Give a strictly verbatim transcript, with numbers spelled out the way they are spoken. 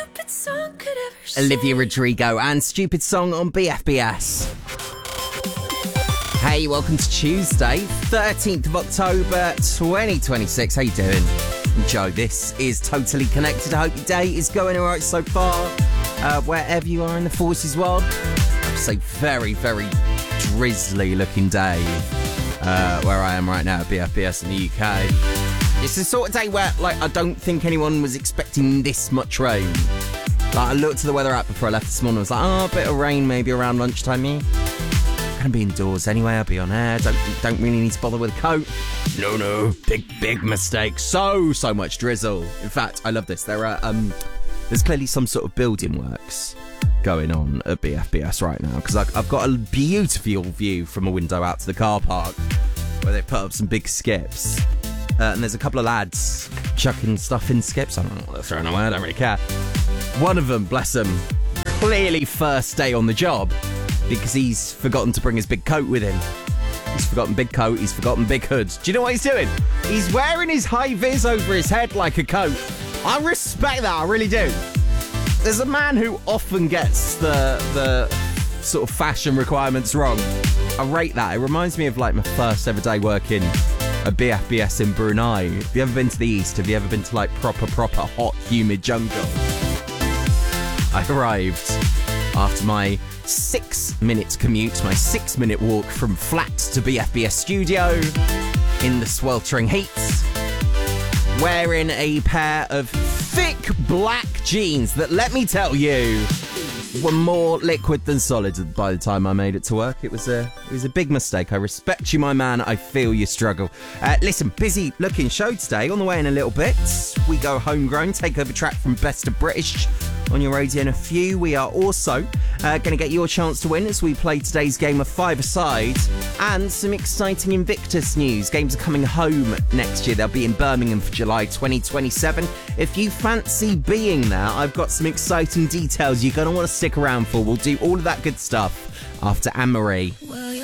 stupid song could ever say. Olivia Rodrigo and Stupid Song on B F B S. Hey, welcome to Tuesday, thirteenth of October, twenty twenty-six. How you doing? I'm Joe. This is Totally Connected. I hope your day is going all right so far. Uh, wherever you are in the forces world. It's a very, very drizzly looking day uh, where I am right now at B F B S in the U K. It's the sort of day where, like, I don't think anyone was expecting this much rain. Like, I looked at the weather app before I left this morning. I was like, oh, a bit of rain maybe around lunchtime. Me, I'm gonna be indoors anyway. I'll be on air. Don't don't really need to bother with a coat. No, no, big big mistake. So so much drizzle. In fact, I love this. There are um, there's clearly some sort of building works going on at B F B S right now because I've got a beautiful view from a window out to the car park where they put up some big skips. Uh, and there's a couple of lads chucking stuff in skips. I don't know what they're throwing away. I don't really care. One of them, bless him, clearly first day on the job because he's forgotten to bring his big coat with him. He's forgotten big coat. He's forgotten big hood. Do you know what he's doing? He's wearing his high vis over his head like a coat. I respect that. I really do. There's a man who often gets the the sort of fashion requirements wrong. I rate that. It reminds me of like my first ever day working at B F B S in Brunei. Have you ever been to the east? Have you ever been to like proper, proper hot, humid jungle? I arrived after my six-minute commute, my six-minute walk from flat to B F B S studio in the sweltering heat, wearing a pair of thick black jeans that, let me tell you, were more liquid than solid by the time I made it to work. It was a it was a big mistake. I respect you, my man. I feel your struggle. Uh, listen, busy looking show today. On the way in a little bit, we go homegrown, take over track from Best of British on your radio in a few. We are also uh, going to get your chance to win as we play today's game of five-a-side and some exciting Invictus news. Games are coming home next year. They'll be in Birmingham for July twenty twenty-seven. If you fancy being there, I've got some exciting details you're going to want to stick around for. We'll do all of that good stuff after Anne-Marie.